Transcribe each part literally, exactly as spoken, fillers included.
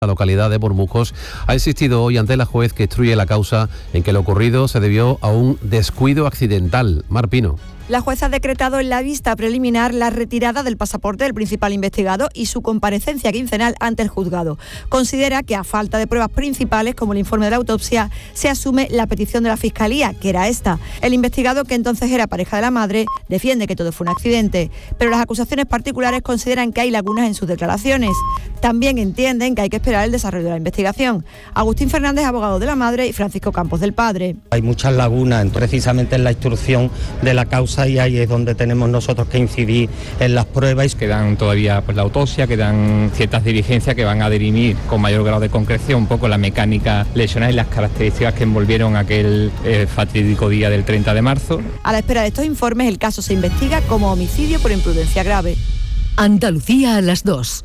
La localidad de Bormujos ha insistido hoy ante la juez que instruye la causa en que lo ocurrido se debió a un descuido accidental. Mar Pino. La jueza ha decretado en la vista preliminar la retirada del pasaporte del principal investigado y su comparecencia quincenal ante el juzgado. Considera que a falta de pruebas principales, como el informe de la autopsia, se asume la petición de la Fiscalía, que era esta. El investigado, que entonces era pareja de la madre, defiende que todo fue un accidente, pero las acusaciones particulares consideran que hay lagunas en sus declaraciones. También entienden que hay que esperar el desarrollo de la investigación. Agustín Fernández, abogado de la madre, y Francisco Campos, del padre. Hay muchas lagunas precisamente en la instrucción de la causa y ahí es donde tenemos nosotros que incidir en las pruebas. Quedan todavía pues, la autopsia, quedan ciertas diligencias que van a dirimir con mayor grado de concreción un poco la mecánica lesional y las características que envolvieron aquel eh, fatídico día del treinta de marzo. A la espera de estos informes, el caso se investiga como homicidio por imprudencia grave. Andalucía a las dos.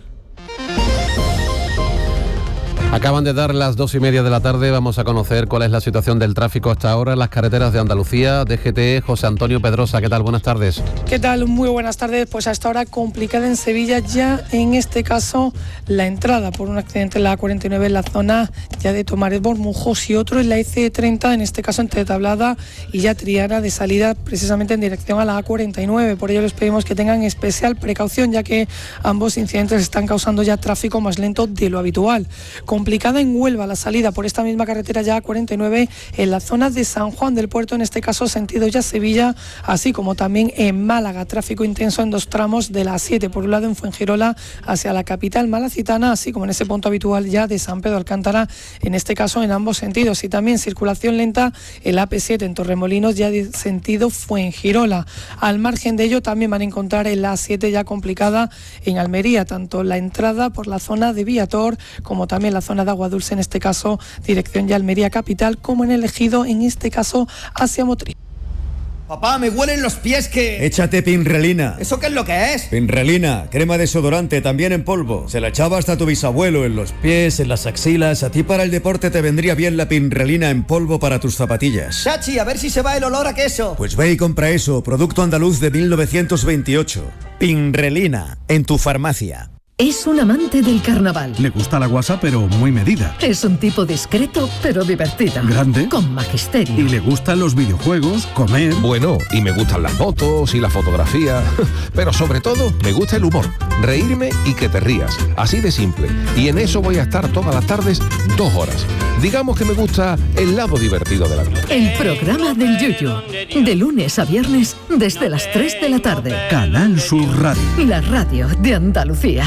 Acaban de dar las dos y media de la tarde. Vamos a conocer cuál es la situación del tráfico hasta ahora en las carreteras de Andalucía. D G T, José Antonio Pedrosa, ¿qué tal? Buenas tardes. ¿Qué tal? Muy buenas tardes. Pues hasta ahora complicada en Sevilla, ya en este caso la entrada por un accidente en la A cuarenta y nueve en la zona ya de Tomares Bormujos y otro en la E C treinta, en este caso entre Tablada y ya Triana, de salida precisamente en dirección a la A cuarenta y nueve. Por ello les pedimos que tengan especial precaución, ya que ambos incidentes están causando ya tráfico más lento de lo habitual. Complicada en Huelva la salida por esta misma carretera ya A cuarenta y nueve en la zona de San Juan del Puerto, en este caso sentido ya Sevilla, así como también en Málaga, tráfico intenso en dos tramos de la A siete, por un lado en Fuengirola hacia la capital malacitana, así como en ese punto habitual ya de San Pedro Alcántara, en este caso en ambos sentidos, y también circulación lenta en la A P siete en Torremolinos ya de sentido Fuengirola. Al margen de ello también van a encontrar en la A siete ya complicada en Almería, tanto la entrada por la zona de Viator como también la zona de Agua Dulce, en este caso dirección ya Almería capital, como en el Ejido, en este caso hacia Motril. Papá, me huelen los pies que... Échate Pinrelina. ¿Eso qué es lo que es? Pinrelina, crema desodorante, también en polvo. Se la echaba hasta tu bisabuelo en los pies, en las axilas. A ti para el deporte te vendría bien la Pinrelina en polvo para tus zapatillas. Chachi, a ver si se va el olor a queso. Pues ve y compra eso, producto andaluz de mil novecientos veintiocho. Pinrelina, en tu farmacia. Es un amante del carnaval. Le gusta la guasa, pero muy medida. Es un tipo discreto, pero divertido. Grande. Con magisterio. Y le gustan los videojuegos, comer. Bueno, y me gustan las motos y la fotografía. Pero sobre todo, me gusta el humor. Reírme y que te rías. Así de simple. Y en eso voy a estar todas las tardes, dos horas. Digamos que me gusta el lado divertido de la vida. El programa del Yuyu. De lunes a viernes, desde las tres de la tarde. Canal Sur Radio. La radio de Andalucía.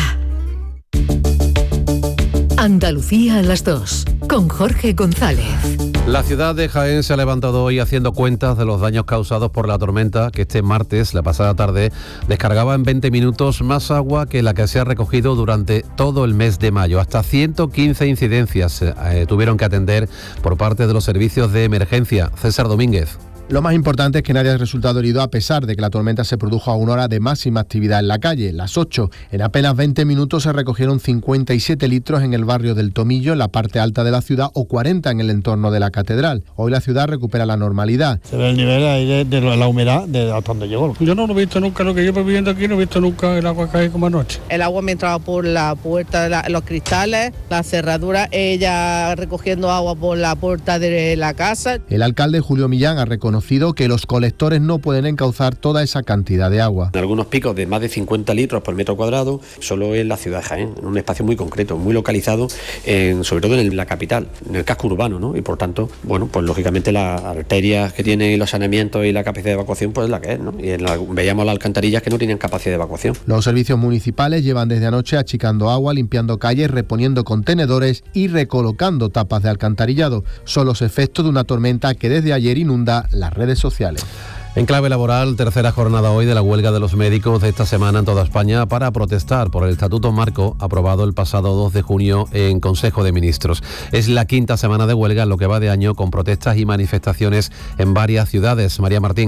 Andalucía a las dos, con Jorge González. La ciudad de Jaén se ha levantado hoy haciendo cuentas de los daños causados por la tormenta que este martes, la pasada tarde, descargaba en veinte minutos más agua que la que se ha recogido durante todo el mes de mayo. Hasta ciento quince incidencias eh, tuvieron que atender por parte de los servicios de emergencia. César Domínguez. Lo más importante es que nadie ha resultado herido a pesar de que la tormenta se produjo a una hora de máxima actividad en la calle, las ocho. En apenas veinte minutos se recogieron cincuenta y siete litros en el barrio del Tomillo, en la parte alta de la ciudad, o cuarenta en el entorno de la catedral. Hoy la ciudad recupera la normalidad. Se ve el nivel ahí de, de la humedad de hasta donde llegó. Yo no lo he visto nunca, lo que llevo viviendo aquí no he visto nunca el agua caer como anoche. El agua me entraba por la puerta, de la, los cristales, la cerradura, ella recogiendo agua por la puerta de la casa. El alcalde Julio Millán ha reconocido que los colectores no pueden encauzar toda esa cantidad de agua. En algunos picos de más de cincuenta litros por metro cuadrado, solo en la ciudad de Jaén, en un espacio muy concreto, muy localizado, en, sobre todo en la capital, en el casco urbano, ¿no? Y por tanto, bueno, pues lógicamente las arterias que tienen los saneamientos y la capacidad de evacuación, pues es la que es, ¿no? Y en la, veíamos las alcantarillas que no tienen capacidad de evacuación. Los servicios municipales llevan desde anoche achicando agua, limpiando calles, reponiendo contenedores y recolocando tapas de alcantarillado. Son los efectos de una tormenta que desde ayer inunda las redes sociales. Sociales. En clave laboral, tercera jornada hoy de la huelga de los médicos de esta semana en toda España para protestar por el Estatuto Marco aprobado el pasado dos de junio en Consejo de Ministros. Es la quinta semana de huelga en lo que va de año, con protestas y manifestaciones en varias ciudades. María Martín.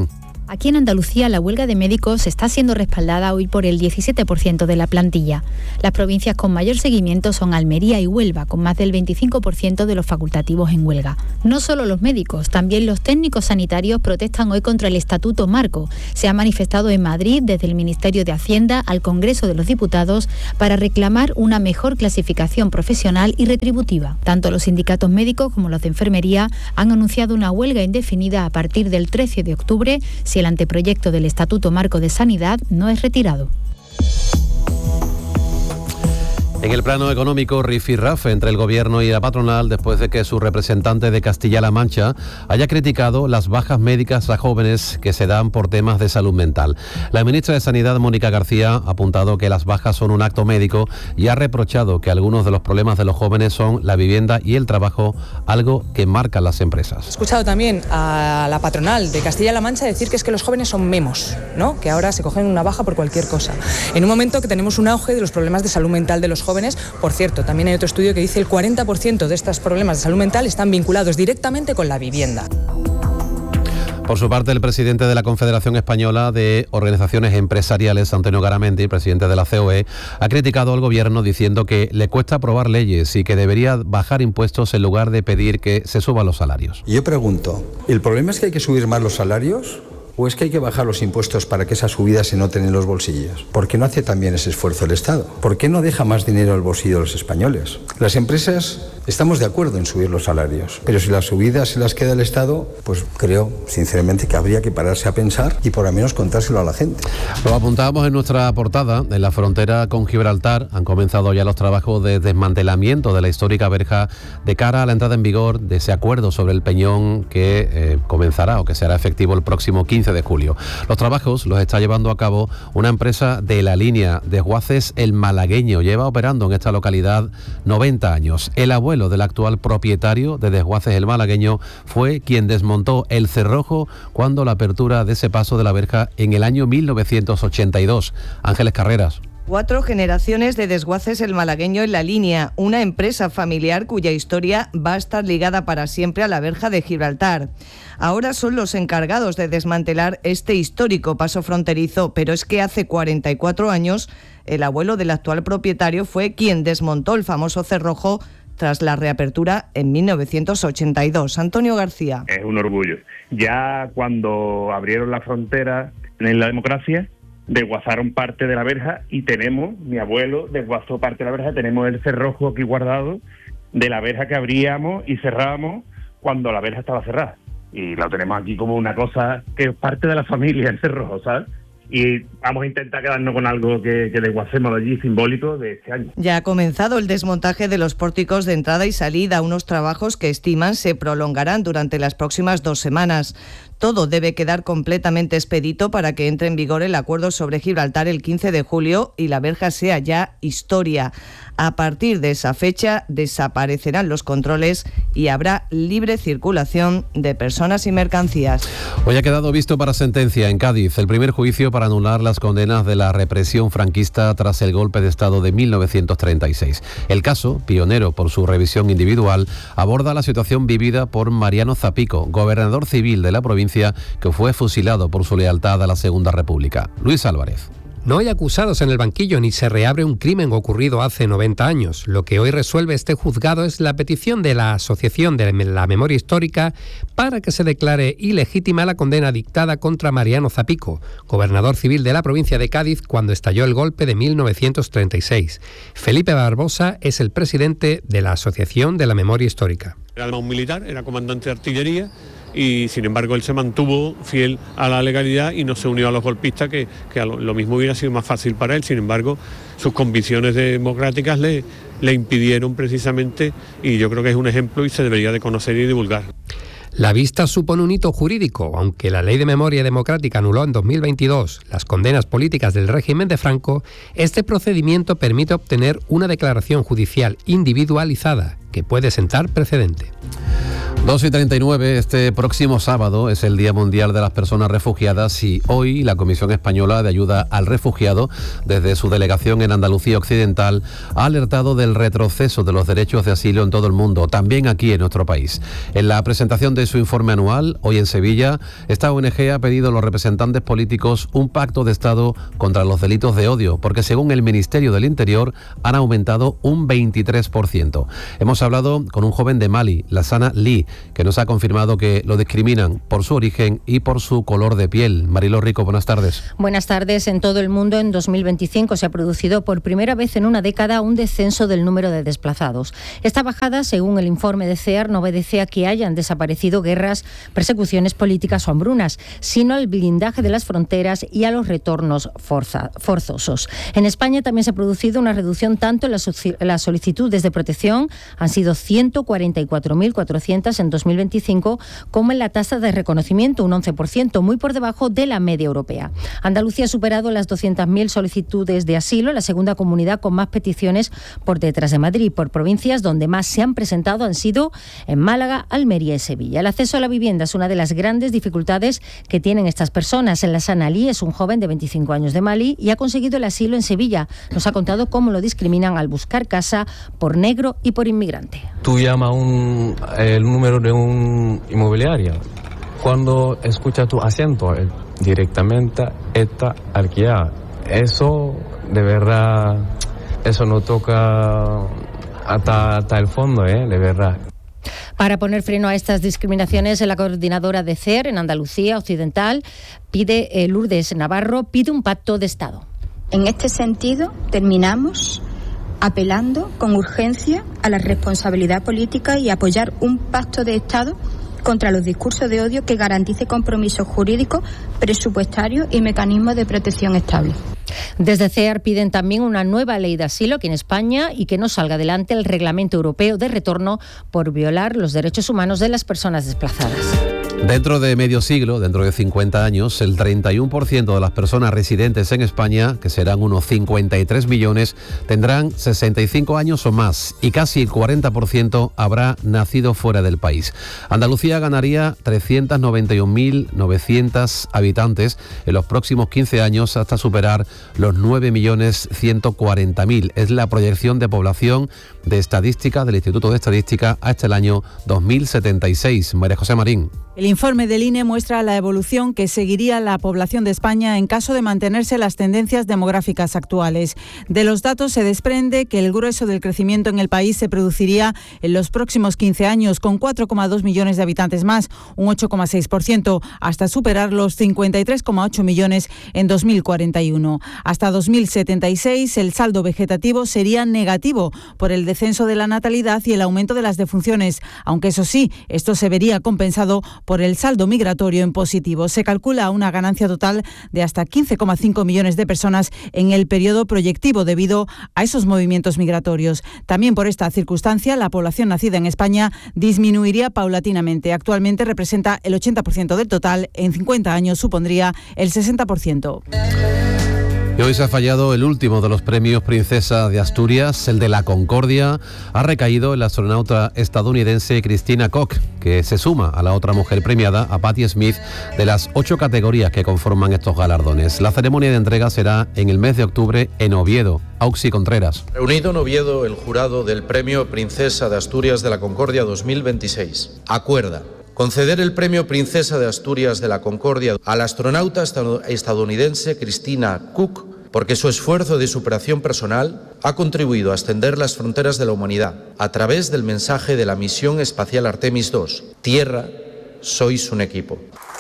Aquí en Andalucía la huelga de médicos está siendo respaldada hoy por el diecisiete por ciento de la plantilla. Las provincias con mayor seguimiento son Almería y Huelva, con más del veinticinco por ciento de los facultativos en huelga. No solo los médicos, también los técnicos sanitarios protestan hoy contra el Estatuto Marco. Se ha manifestado en Madrid desde el Ministerio de Hacienda al Congreso de los Diputados para reclamar una mejor clasificación profesional y retributiva. Tanto los sindicatos médicos como los de enfermería han anunciado una huelga indefinida a partir del trece de octubre si el anteproyecto del Estatuto Marco de Sanidad no es retirado. En el plano económico, rifirrafe entre el Gobierno y la patronal después de que su representante de Castilla-La Mancha haya criticado las bajas médicas a jóvenes que se dan por temas de salud mental. La ministra de Sanidad, Mónica García, ha apuntado que las bajas son un acto médico y ha reprochado que algunos de los problemas de los jóvenes son la vivienda y el trabajo, algo que marcan las empresas. He escuchado también a la patronal de Castilla-La Mancha decir que es que los jóvenes son memos, ¿no? Que ahora se cogen una baja por cualquier cosa. En un momento que tenemos un auge de los problemas de salud mental de los jóvenes. Jóvenes. Por cierto, también hay otro estudio que dice que el cuarenta por ciento de estos problemas de salud mental están vinculados directamente con la vivienda. Por su parte, el presidente de la Confederación Española de Organizaciones Empresariales, Antonio Garamendi, presidente de la C O E, ha criticado al Gobierno diciendo que le cuesta aprobar leyes y que debería bajar impuestos en lugar de pedir que se suban los salarios. Yo pregunto, ¿el problema es que hay que subir más los salarios? ¿O es que hay que bajar los impuestos para que esas subidas se noten en los bolsillos? ¿Por qué no hace también ese esfuerzo el Estado? ¿Por qué no deja más dinero al bolsillo de los españoles? Las empresas estamos de acuerdo en subir los salarios, pero si las subidas se las queda el Estado, pues creo sinceramente que habría que pararse a pensar y por lo menos contárselo a la gente. Lo apuntábamos en nuestra portada. En la frontera con Gibraltar han comenzado ya los trabajos de desmantelamiento de la histórica verja de cara a la entrada en vigor de ese acuerdo sobre el Peñón que eh, comenzará o que será efectivo el próximo quince de julio. Los trabajos los está llevando a cabo una empresa de la línea Desguaces El Malagueño. Lleva operando en esta localidad noventa años. El abuelo del actual propietario de Desguaces El Malagueño fue quien desmontó el cerrojo cuando la apertura de ese paso de la verja en el año mil novecientos ochenta y dos. Ángeles Carreras. Cuatro generaciones de Desguaces El Malagueño en la línea, una empresa familiar cuya historia va a estar ligada para siempre a la verja de Gibraltar. Ahora son los encargados de desmantelar este histórico paso fronterizo, pero es que hace cuarenta y cuatro años el abuelo del actual propietario fue quien desmontó el famoso cerrojo tras la reapertura en mil novecientos ochenta y dos. Antonio García. Es un orgullo. Ya cuando abrieron la frontera en la democracia, desguazaron parte de la verja y tenemos, mi abuelo desguazó parte de la verja, tenemos el cerrojo aquí guardado de la verja que abríamos y cerrábamos cuando la verja estaba cerrada. Y lo tenemos aquí como una cosa que es parte de la familia, el cerrojo, ¿sabes? Y vamos a intentar quedarnos con algo que, que desguacemos allí simbólico de este año. Ya ha comenzado el desmontaje de los pórticos de entrada y salida, unos trabajos que estiman se prolongarán durante las próximas dos semanas. Todo debe quedar completamente expedito para que entre en vigor el acuerdo sobre Gibraltar el quince de julio y la verja sea ya historia. A partir de esa fecha desaparecerán los controles y habrá libre circulación de personas y mercancías. Hoy ha quedado visto para sentencia en Cádiz el primer juicio para anular las condenas de la represión franquista tras el golpe de Estado de mil novecientos treinta y seis. El caso, pionero por su revisión individual, aborda la situación vivida por Mariano Zapico, gobernador civil de la provincia, que fue fusilado por su lealtad a la Segunda República. Luis Álvarez. No hay acusados en el banquillo ni se reabre un crimen ocurrido hace noventa años. Lo que hoy resuelve este juzgado es la petición de la Asociación de la Memoria Histórica para que se declare ilegítima la condena dictada contra Mariano Zapico, gobernador civil de la provincia de Cádiz cuando estalló el golpe de mil novecientos treinta y seis. Felipe Barbosa es el presidente de la Asociación de la Memoria Histórica. Era un militar, era comandante de artillería y sin embargo él se mantuvo fiel a la legalidad y no se unió a los golpistas, que, que lo, lo mismo hubiera sido más fácil para él. Sin embargo, sus convicciones democráticas le, le impidieron precisamente, y yo creo que es un ejemplo y se debería de conocer y divulgar. La vista supone un hito jurídico, aunque la Ley de Memoria Democrática anuló en dos mil veintidós las condenas políticas del régimen de Franco. Este procedimiento permite obtener una declaración judicial individualizada que puede sentar precedente. dos y treinta y nueve, este próximo sábado es el Día Mundial de las Personas Refugiadas y hoy la Comisión Española de Ayuda al Refugiado, desde su delegación en Andalucía Occidental, ha alertado del retroceso de los derechos de asilo en todo el mundo, también aquí en nuestro país. En la presentación de su informe anual, hoy en Sevilla, esta O N G ha pedido a los representantes políticos un pacto de Estado contra los delitos de odio, porque según el Ministerio del Interior han aumentado un veintitrés por ciento. Hemos hablado con un joven de Mali, Lassana Lee, que nos ha confirmado que lo discriminan por su origen y por su color de piel. Mariló Rico, buenas tardes. Buenas tardes. En todo el mundo, en dos mil veinticinco se ha producido por primera vez en una década un descenso del número de desplazados. Esta bajada, según el informe de C E A R, no obedece a que hayan desaparecido guerras, persecuciones políticas o hambrunas, sino al blindaje de las fronteras y a los retornos forza, forzosos. En España también se ha producido una reducción tanto en las solicitudes de protección, han sido ciento cuarenta y cuatro mil cuatrocientas en dos mil veinticinco, como en la tasa de reconocimiento, un once por ciento, muy por debajo de la media europea. Andalucía ha superado las doscientas mil solicitudes de asilo, la segunda comunidad con más peticiones por detrás de Madrid. Por provincias donde más se han presentado han sido en Málaga, Almería y Sevilla. El acceso a la vivienda es una de las grandes dificultades que tienen estas personas. En Lassana Lee es un joven de veinticinco años de Mali y ha conseguido el asilo en Sevilla. Nos ha contado cómo lo discriminan al buscar casa por negro y por inmigrante. Tú llamas un, el número de un inmobiliario. Cuando escucha tu acento, directamente está alquilada. Eso, de verdad, eso no toca hasta, hasta el fondo, ¿eh? De verdad. Para poner freno a estas discriminaciones, la coordinadora de C E R en Andalucía Occidental pide, eh, Lourdes Navarro, pide un pacto de Estado. En este sentido, terminamos apelando con urgencia a la responsabilidad política y apoyar un pacto de Estado contra los discursos de odio que garantice compromisos jurídicos, presupuestarios y mecanismos de protección estables. Desde C E A R piden también una nueva ley de asilo aquí en España y que no salga adelante el Reglamento Europeo de Retorno por violar los derechos humanos de las personas desplazadas. Dentro de medio siglo, dentro de cincuenta años, el treinta y uno por ciento de las personas residentes en España, que serán unos cincuenta y tres millones, tendrán sesenta y cinco años o más y casi el cuarenta por ciento habrá nacido fuera del país. Andalucía ganaría trescientos noventa y un mil novecientos habitantes en los próximos quince años hasta superar los nueve millones ciento cuarenta mil. Es la proyección de población de estadística del Instituto de Estadística hasta el año dos mil setenta y seis. María José Marín. El informe del I N E muestra la evolución que seguiría la población de España en caso de mantenerse las tendencias demográficas actuales. De los datos se desprende que el grueso del crecimiento en el país se produciría en los próximos quince años, con cuatro coma dos millones de habitantes más, un ocho coma seis por ciento, hasta superar los cincuenta y tres coma ocho millones en dos mil cuarenta y uno. Hasta dos mil setenta y seis el saldo vegetativo sería negativo por el descenso de la natalidad y el aumento de las defunciones, aunque eso sí, esto se vería compensado por el saldo migratorio en positivo. Se calcula una ganancia total de hasta quince coma cinco millones de personas en el periodo proyectivo debido a esos movimientos migratorios. También por esta circunstancia, la población nacida en España disminuiría paulatinamente. Actualmente representa el ochenta por ciento del total, en cincuenta años supondría el sesenta por ciento. Y hoy se ha fallado el último de los premios Princesa de Asturias, el de la Concordia. Ha recaído en la astronauta estadounidense Christina Koch, que se suma a la otra mujer premiada, a Patti Smith, de las ocho categorías que conforman estos galardones. La ceremonia de entrega será en el mes de octubre en Oviedo. Auxi Contreras. Reunido en Oviedo el jurado del premio Princesa de Asturias de la Concordia dos mil veintiséis. Acuerda conceder el premio Princesa de Asturias de la Concordia a la astronauta estadounidense Christina Koch, porque su esfuerzo de superación personal ha contribuido a extender las fronteras de la humanidad a través del mensaje de la misión espacial Artemis dos. Tierra, sois un equipo.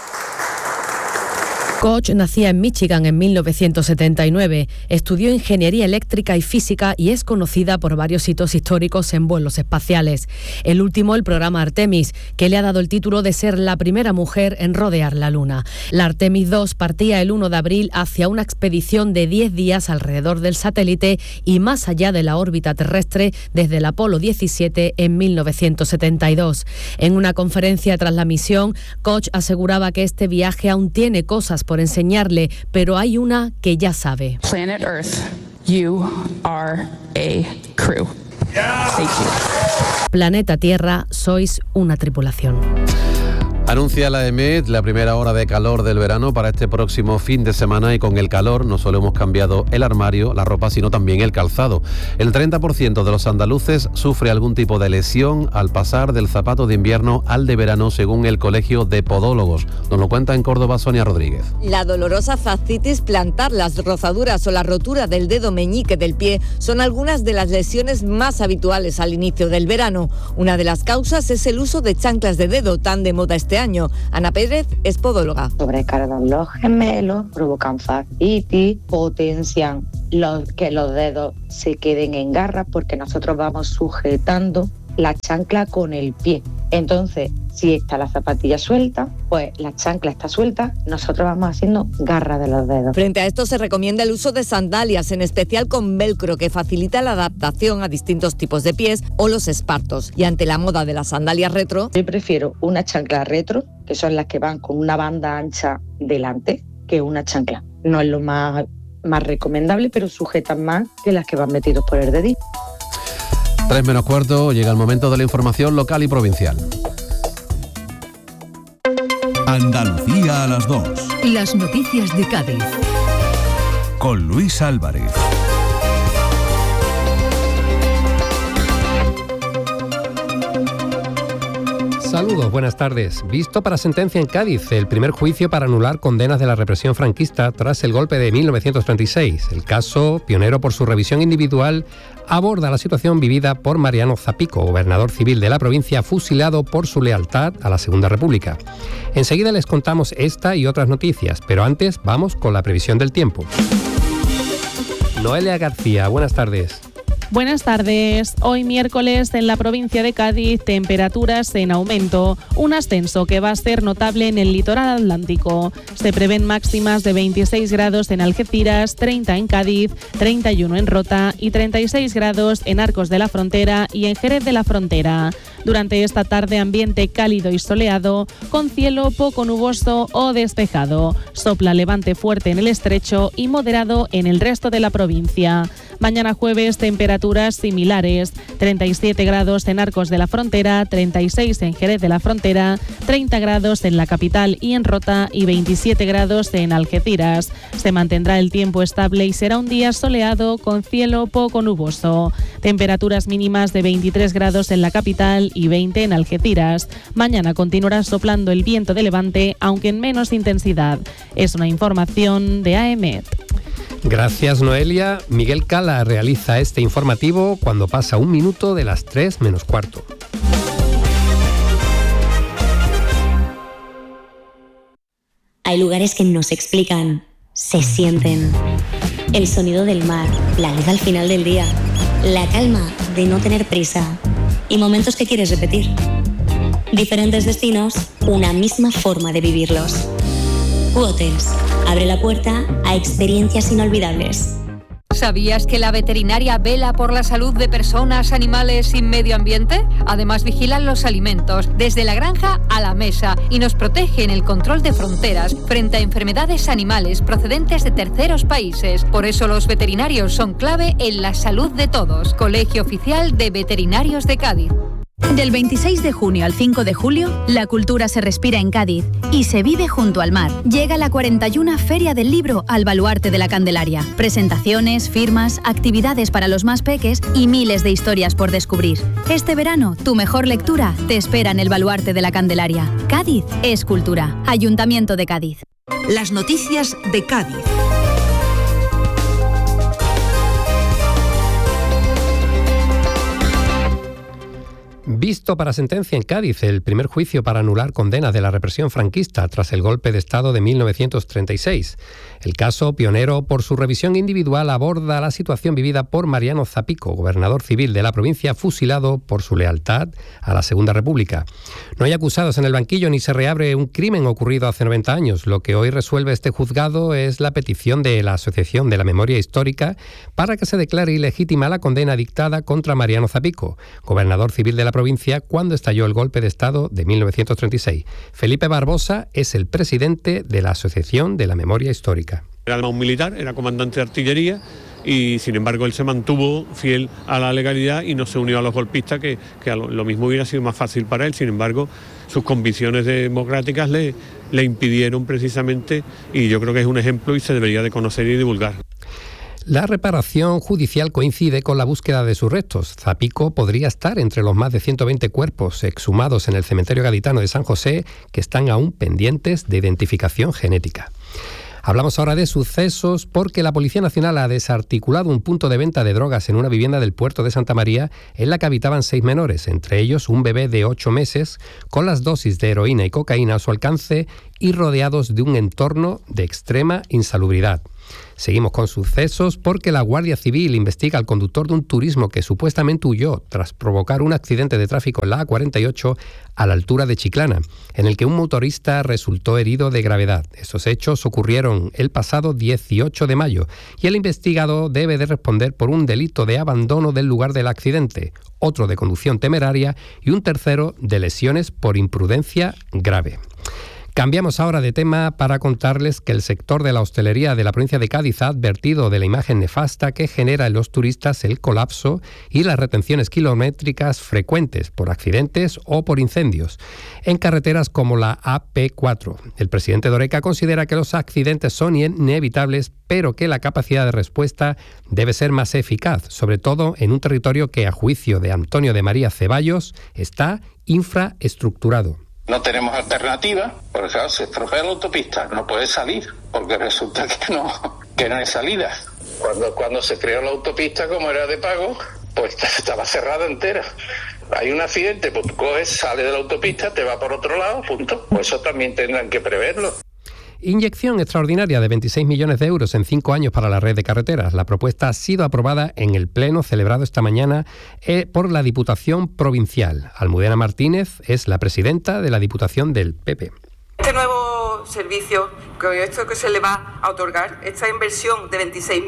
Koch nacía en Michigan en mil novecientos setenta y nueve, estudió ingeniería eléctrica y física y es conocida por varios hitos históricos en vuelos espaciales. El último, el programa Artemis, que le ha dado el título de ser la primera mujer en rodear la Luna. La Artemis dos partía el uno de abril hacia una expedición de diez días alrededor del satélite y más allá de la órbita terrestre desde el Apolo diecisiete en mil novecientos setenta y dos. En una conferencia tras la misión, Koch aseguraba que este viaje aún tiene cosas por enseñarle, pero hay una que ya sabe. Planet Earth, you are a crew. Thank you. Planeta Tierra, sois una tripulación. Anuncia la E M E D la primera hora de calor del verano para este próximo fin de semana, y con el calor no solo hemos cambiado el armario, la ropa, sino también el calzado. El treinta por ciento de los andaluces sufre algún tipo de lesión al pasar del zapato de invierno al de verano, según el Colegio de Podólogos. Nos lo cuenta en Córdoba Sonia Rodríguez. La dolorosa fascitis plantar, las rozaduras o la rotura del dedo meñique del pie son algunas de las lesiones más habituales al inicio del verano. Una de las causas es el uso de chanclas de dedo, tan de moda este año. Ana Pérez es podóloga. Sobrecargan los gemelos, provocan fascitis, potencian los, que los dedos se queden en garras, porque nosotros vamos sujetando la chancla con el pie. Entonces, si está la zapatilla suelta, pues la chancla está suelta, nosotros vamos haciendo garra de los dedos. Frente a esto se recomienda el uso de sandalias, en especial con velcro, que facilita la adaptación a distintos tipos de pies, o los espartos. Y ante la moda de las sandalias retro, yo prefiero una chancla retro, que son las que van con una banda ancha delante, que una chancla. No es lo más, más recomendable, pero sujetan más que las que van metidos por el dedito. Tres menos cuarto, llega el momento de la información local y provincial. Andalucía a las dos. Las noticias de Cádiz. Con Luis Álvarez. Saludos, buenas tardes. Visto para sentencia en Cádiz, el primer juicio para anular condenas de la represión franquista tras el golpe de mil novecientos treinta y seis. El caso, pionero por su revisión individual, aborda la situación vivida por Mariano Zapico, gobernador civil de la provincia, fusilado por su lealtad a la Segunda República. Enseguida les contamos esta y otras noticias, pero antes vamos con la previsión del tiempo. Noelia García, buenas tardes. Buenas tardes. Hoy miércoles en la provincia de Cádiz, temperaturas en aumento, un ascenso que va a ser notable en el litoral atlántico. Se prevén máximas de veintiséis grados en Algeciras, treinta en Cádiz, treinta y uno en Rota y treinta y seis grados en Arcos de la Frontera y en Jerez de la Frontera. Durante esta tarde, ambiente cálido y soleado, con cielo poco nuboso o despejado. Sopla levante fuerte en el estrecho y moderado en el resto de la provincia. Mañana jueves, temperaturas similares, treinta y siete grados en Arcos de la Frontera, treinta y seis en Jerez de la Frontera, treinta grados en la capital y en Rota y veintisiete grados en Algeciras. Se mantendrá el tiempo estable y será un día soleado con cielo poco nuboso. Temperaturas mínimas de veintitrés grados en la capital y veinte en Algeciras. Mañana continuará soplando el viento de levante, aunque en menos intensidad. Es una información de A E M E D. Gracias, Noelia. Miguel Cala realiza este informativo cuando pasa un minuto de las tres menos cuarto. Hay lugares que no se explican, se sienten. El sonido del mar, la luz al final del día, la calma de no tener prisa y momentos que quieres repetir. Diferentes destinos, una misma forma de vivirlos. Q-Hotels abre la puerta a experiencias inolvidables. ¿Sabías que la veterinaria vela por la salud de personas, animales y medio ambiente? Además, vigilan los alimentos desde la granja a la mesa y nos protege en el control de fronteras frente a enfermedades animales procedentes de terceros países. Por eso los veterinarios son clave en la salud de todos. Colegio Oficial de Veterinarios de Cádiz. Del veintiséis de junio al cinco de julio, la cultura se respira en Cádiz y se vive junto al mar. Llega la cuarenta y una Feria del Libro al Baluarte de la Candelaria. Presentaciones, firmas, actividades para los más peques y miles de historias por descubrir. Este verano, tu mejor lectura te espera en el Baluarte de la Candelaria. Cádiz es cultura. Ayuntamiento de Cádiz. Las noticias de Cádiz. Visto para sentencia en Cádiz, el primer juicio para anular condenas de la represión franquista tras el golpe de Estado de mil novecientos treinta y seis. El caso, pionero por su revisión individual, aborda la situación vivida por Mariano Zapico, gobernador civil de la provincia, fusilado por su lealtad a la Segunda República. No hay acusados en el banquillo ni se reabre un crimen ocurrido hace noventa años. Lo que hoy resuelve este juzgado es la petición de la Asociación de la Memoria Histórica para que se declare ilegítima la condena dictada contra Mariano Zapico, gobernador civil de la provincia cuando estalló el golpe de Estado de mil novecientos treinta y seis. Felipe Barbosa es el presidente de la Asociación de la Memoria Histórica. Era un militar, era comandante de artillería y sin embargo él se mantuvo fiel a la legalidad y no se unió a los golpistas, que, que lo, lo mismo hubiera sido más fácil para él. Sin embargo, sus convicciones democráticas le, le impidieron precisamente, y yo creo que es un ejemplo y se debería de conocer y divulgar. La reparación judicial coincide con la búsqueda de sus restos. Zapico podría estar entre los más de ciento veinte cuerpos exhumados en el cementerio gaditano de San José que están aún pendientes de identificación genética. Hablamos ahora de sucesos porque la Policía Nacional ha desarticulado un punto de venta de drogas en una vivienda del puerto de Santa María en la que habitaban seis menores, entre ellos un bebé de ocho meses, con las dosis de heroína y cocaína a su alcance y rodeados de un entorno de extrema insalubridad. Seguimos con sucesos porque la Guardia Civil investiga al conductor de un turismo que supuestamente huyó tras provocar un accidente de tráfico en la A cuarenta y ocho a la altura de Chiclana, en el que un motorista resultó herido de gravedad. Estos hechos ocurrieron el pasado dieciocho de mayo y el investigado debe de responder por un delito de abandono del lugar del accidente, otro de conducción temeraria y un tercero de lesiones por imprudencia grave. Cambiamos ahora de tema para contarles que el sector de la hostelería de la provincia de Cádiz ha advertido de la imagen nefasta que genera en los turistas el colapso y las retenciones kilométricas frecuentes por accidentes o por incendios en carreteras como la A P cuatro. El presidente de Horeca considera que los accidentes son inevitables, pero que la capacidad de respuesta debe ser más eficaz, sobre todo en un territorio que, a juicio de Antonio de María Ceballos, está infraestructurado. No tenemos alternativa, porque claro, se estropea la autopista, no puede salir, porque resulta que no, que no hay salida. Cuando, cuando se creó la autopista, como era de pago, pues estaba cerrada entera. Hay un accidente, pues tú coges, sales de la autopista, te va por otro lado, punto. Pues eso también tendrán que preverlo. Inyección extraordinaria de veintiséis millones de euros en cinco años para la red de carreteras. La propuesta ha sido aprobada en el pleno celebrado esta mañana eh, por la Diputación Provincial. Almudena Martínez es la presidenta de la Diputación del P P. Este nuevo servicio, con esto que se le va a otorgar, esta inversión de veintiséis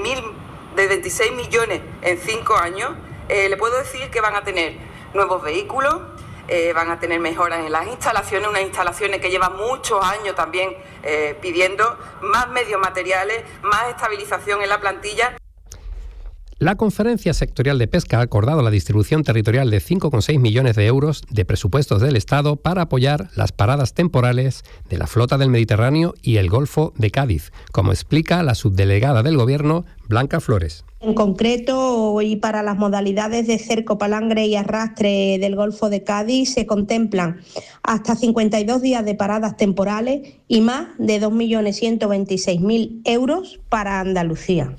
millones en cinco años, eh, le puedo decir que van a tener nuevos vehículos, Eh, van a tener mejoras en las instalaciones, unas instalaciones que llevan muchos años también eh, pidiendo más medios materiales, más estabilización en la plantilla. La Conferencia Sectorial de Pesca ha acordado la distribución territorial de cinco coma seis millones de euros de presupuestos del Estado para apoyar las paradas temporales de la flota del Mediterráneo y el Golfo de Cádiz, como explica la subdelegada del Gobierno, Blanca Flores. En concreto, y para las modalidades de cerco, palangre y arrastre del Golfo de Cádiz, se contemplan hasta cincuenta y dos días de paradas temporales y más de dos millones ciento veintiséis mil euros para Andalucía.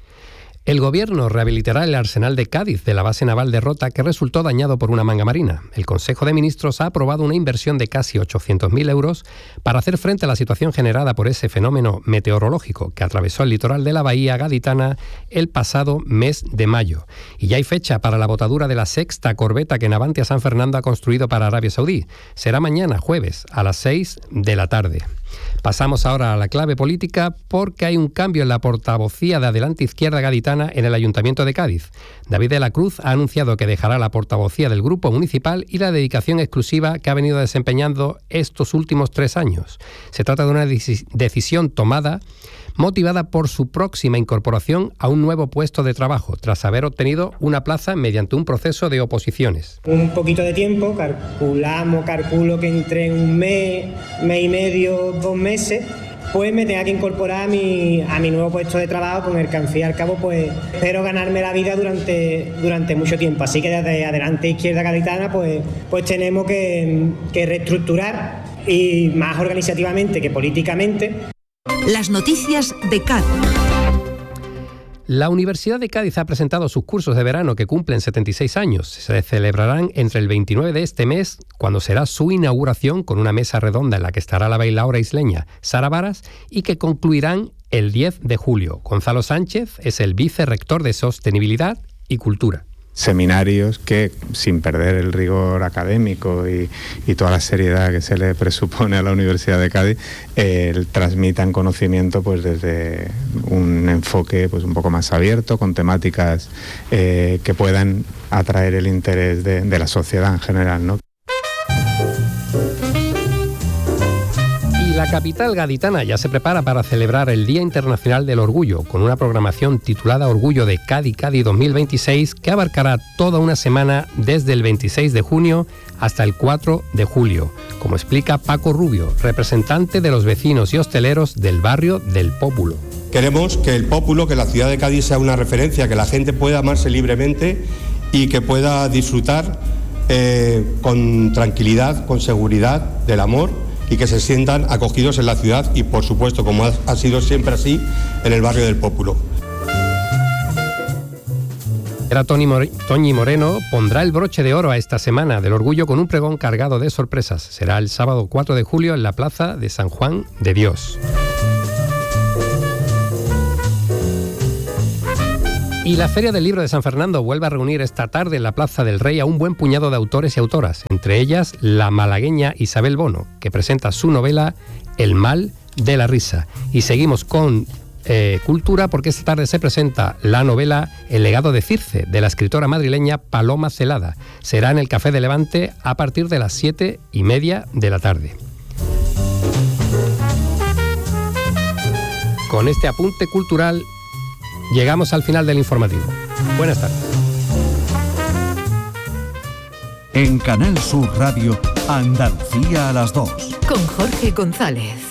El Gobierno rehabilitará el arsenal de Cádiz de la base naval de Rota, que resultó dañado por una manga marina. El Consejo de Ministros ha aprobado una inversión de casi ochocientos mil euros para hacer frente a la situación generada por ese fenómeno meteorológico que atravesó el litoral de la bahía gaditana el pasado mes de mayo. Y ya hay fecha para la botadura de la sexta corbeta que Navantia San Fernando ha construido para Arabia Saudí. Será mañana, jueves, a las seis de la tarde. Pasamos ahora a la clave política porque hay un cambio en la portavocía de Adelante Izquierda Gaditana en el Ayuntamiento de Cádiz. David de la Cruz ha anunciado que dejará la portavocía del Grupo Municipal y la dedicación exclusiva que ha venido desempeñando estos últimos tres años. Se trata de una decisión tomada motivada por su próxima incorporación a un nuevo puesto de trabajo, tras haber obtenido una plaza mediante un proceso de oposiciones. Un poquito de tiempo, calculamos, calculo que entre un mes, mes y medio, dos meses, pues me tenga que incorporar a mi, a mi nuevo puesto de trabajo, con el que al fin y al cabo pues espero ganarme la vida durante, durante mucho tiempo. Así que desde Adelante Izquierda Gaditana pues, pues tenemos que, que reestructurar, y más organizativamente que políticamente. Las noticias de Cádiz. La Universidad de Cádiz ha presentado sus cursos de verano que cumplen setenta y seis años. Se celebrarán entre el veintinueve de este mes, cuando será su inauguración, con una mesa redonda en la que estará la bailaora isleña Sara Varas, y que concluirán el diez de julio. Gonzalo Sánchez es el vicerrector de Sostenibilidad y Cultura. Seminarios que, sin perder el rigor académico y, y toda la seriedad que se le presupone a la Universidad de Cádiz, eh, transmitan conocimiento pues desde un enfoque pues un poco más abierto, con temáticas eh, que puedan atraer el interés de, de la sociedad en general, ¿no? La capital gaditana ya se prepara para celebrar el Día Internacional del Orgullo, con una programación titulada Orgullo de Cádiz Cádiz dos mil veintiséis, que abarcará toda una semana desde el veintiséis de junio hasta el cuatro de julio, como explica Paco Rubio, representante de los vecinos y hosteleros del barrio del Pópulo. Queremos que el Pópulo, que la ciudad de Cádiz sea una referencia, que la gente pueda amarse libremente y que pueda disfrutar eh, con tranquilidad, con seguridad del amor, y que se sientan acogidos en la ciudad y, por supuesto, como ha, ha sido siempre así, en el barrio del Pópulo. Era Toni Moreno pondrá el broche de oro a esta semana del orgullo con un pregón cargado de sorpresas. Será el sábado cuatro de julio en la plaza de San Juan de Dios. Y la Feria del Libro de San Fernando vuelve a reunir esta tarde en la Plaza del Rey a un buen puñado de autores y autoras, entre ellas la malagueña Isabel Bono, que presenta su novela El mal de la risa. Y seguimos con eh, cultura, porque esta tarde se presenta la novela El legado de Circe, de la escritora madrileña Paloma Celada. Será en el Café de Levante a partir de las siete y media de la tarde. Con este apunte cultural llegamos al final del informativo. Buenas tardes. En Canal Sur Radio, Andalucía a las dos. Con Jorge González.